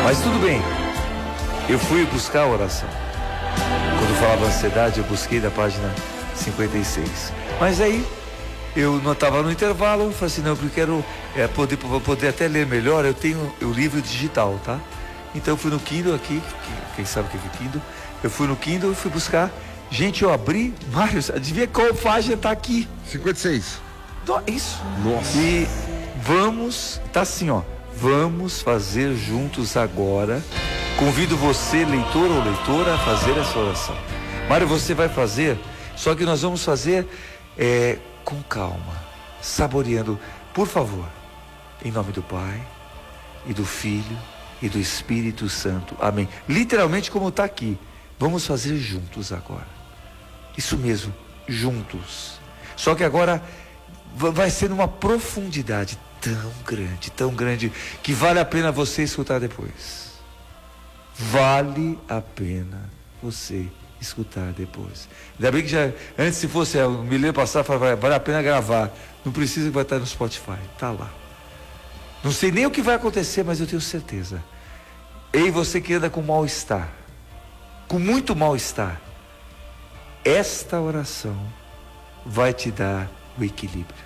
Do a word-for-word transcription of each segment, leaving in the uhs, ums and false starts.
Mas tudo bem, eu fui buscar a oração. Quando falava ansiedade, eu busquei da página cinquenta e seis. Mas aí, eu não estava no intervalo, eu falei assim, não, eu quero é, poder, poder até ler melhor, eu tenho o livro digital, tá? Então eu fui no Kindle aqui, quem sabe o que é Kindle, eu fui no Kindle e fui buscar. Gente, eu abri, Mário, adivinha qual página tá aqui? cinquenta e seis. Isso. Nossa. E vamos, tá assim, ó, vamos fazer juntos agora. Convido você, leitor ou leitora, a fazer essa oração. Mário, você vai fazer, só que nós vamos fazer é, com calma, saboreando. Por favor, em nome do Pai, e do Filho, e do Espírito Santo. Amém. Literalmente como está aqui. Vamos fazer juntos agora. Isso mesmo, juntos. Só que agora vai ser numa profundidade tão grande, tão grande, que vale a pena você escutar depois. Vale a pena você escutar depois. Ainda bem que já, antes se fosse o milênio passado, vale a pena gravar. Não precisa que vai estar no Spotify, tá lá. Não sei nem o que vai acontecer, mas eu tenho certeza. Ei, você que anda com mal-estar, com muito mal-estar, esta oração vai te dar o equilíbrio.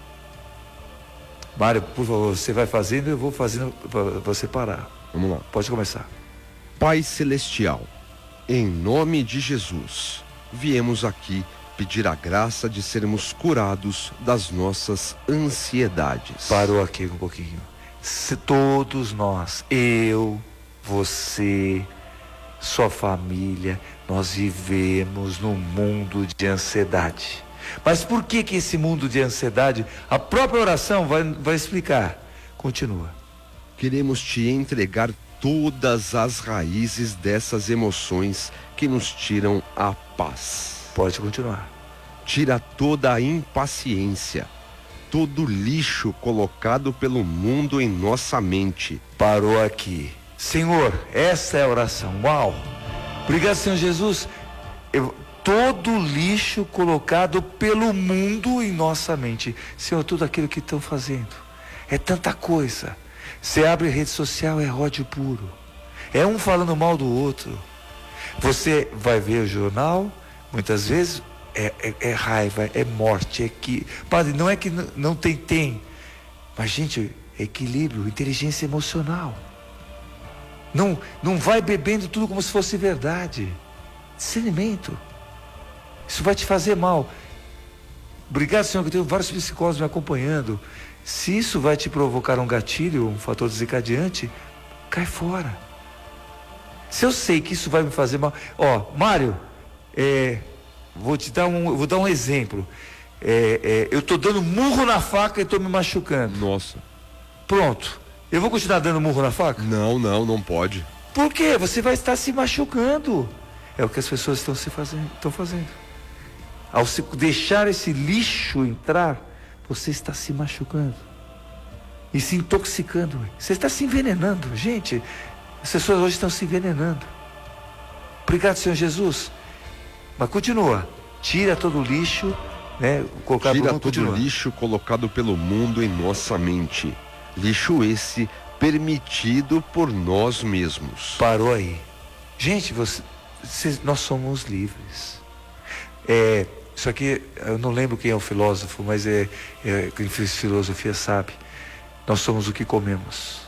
Mário, por favor, você vai fazendo e eu vou fazendo para você parar. Vamos lá. Pode começar. Pai Celestial, em nome de Jesus, viemos aqui pedir a graça de sermos curados das nossas ansiedades. Parou aqui um pouquinho. Se todos nós, eu, você, sua família, nós vivemos num mundo de ansiedade. Mas por que que esse mundo de ansiedade, a própria oração vai, vai explicar. Continua. Queremos te entregar todas as raízes dessas emoções que nos tiram a paz. Pode continuar. Tira toda a impaciência, todo o lixo colocado pelo mundo em nossa mente. Parou aqui. Senhor, essa é a oração. Uau! Obrigado, Senhor Jesus. Eu, todo o lixo colocado pelo mundo em nossa mente. Senhor, tudo aquilo que estão fazendo. É tanta coisa. Você abre rede social, é ódio puro. É um falando mal do outro. Você vai ver o jornal, muitas vezes é, é, é raiva, é morte, é que... Padre, não é que não, não tem, tem. Mas, gente, equilíbrio, inteligência emocional. Não, não vai bebendo tudo como se fosse verdade. Discernimento. Isso vai te fazer mal. Obrigado, Senhor, que eu tenho vários psicólogos me acompanhando. Se isso vai te provocar um gatilho, um fator desencadeante, cai fora. Se eu sei que isso vai me fazer mal... Ó, Mário, é, vou te dar um, vou dar um exemplo. É, é, eu estou dando murro na faca e estou me machucando. Nossa. Pronto. Eu vou continuar dando murro na faca? Não, não, não pode. Por quê? Você vai estar se machucando. É o que as pessoas estão se fazendo, estão fazendo. Ao se deixar esse lixo entrar, você está se machucando e se intoxicando. Você está se envenenando. Gente, as pessoas hoje estão se envenenando. Obrigado, Senhor Jesus. Mas continua. Tira todo o lixo, né? Colocar Tira todo todo o lixo colocado pelo mundo em nossa mente. Lixo esse permitido por nós mesmos. Parou aí. Gente, você, você, nós somos livres. É, isso aqui, eu não lembro quem é o filósofo, mas é, é, quem fez filosofia sabe. Nós somos o que comemos.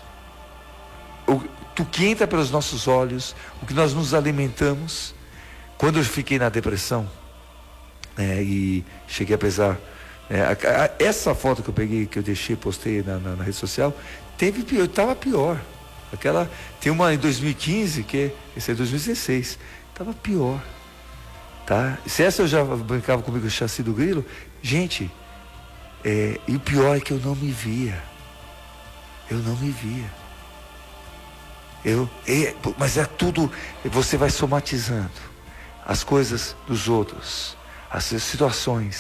O, o que entra pelos nossos olhos, o que nós nos alimentamos. Quando eu fiquei na depressão, é, e cheguei a pesar... É, a, a, essa foto que eu peguei, que eu deixei, postei na, na, na rede social, teve pior, estava pior. Aquela, tem uma em dois mil e quinze, que esse é dois mil e dezesseis, estava pior. Tá? Se essa eu já brincava comigo, o chassi do grilo, gente, é, e o pior é que eu não me via. Eu não me via. Eu, é, mas é tudo, você vai somatizando as coisas dos outros, as situações.